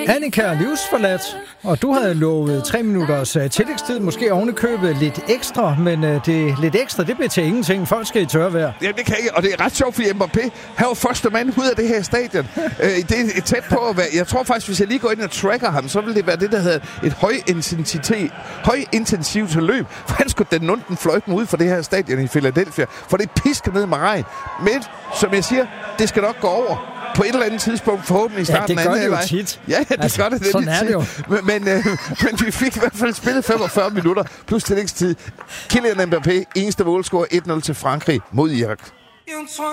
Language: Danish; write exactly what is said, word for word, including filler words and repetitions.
Annika, livsforladt, og du havde lovet tre minutters uh, tillægstid, måske ovenikøbet lidt ekstra, men uh, det lidt ekstra, det bliver til ingenting. Folk skal i tørvejr. Jamen, det kan ikke, og det er ret sjovt, fordi Mbappé, han var første mand ud af det her stadion. uh, det er tæt på at være, jeg tror faktisk, hvis jeg lige går ind og tracker ham, så vil det være det, der hedder et højintensitet, højintensivt løb, for han skulle den nunden fløjten ud fra det her stadion i Philadelphia, for det pisker ned med regn. Men, som jeg siger, det skal nok gå over. På et eller andet tidspunkt, forhåbentlig i starten af anden halvleg. Ja, det gør det jo tit. Ja, ja, det altså, gør det. det sådan er det jo. Men, men, øh, men vi fik i hvert fald spillet femogfyrre minutter plus tillægstid. Kylian Mbappé, eneste målscorer, et nul til Frankrig mod Irak.